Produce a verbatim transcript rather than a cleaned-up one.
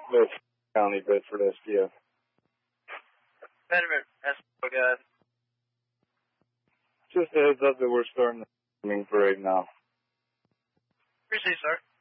Bedford County, Bedford S D F. Bedford S D F, go ahead. Just a heads up that we're starting the parade now. Appreciate it, sir.